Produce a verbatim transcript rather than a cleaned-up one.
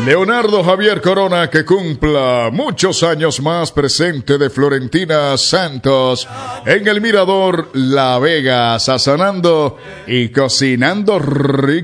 Leonardo Javier Corona, que cumpla muchos años más, presente de Florentina Santos en el Mirador La Vega, sazonando y cocinando rico.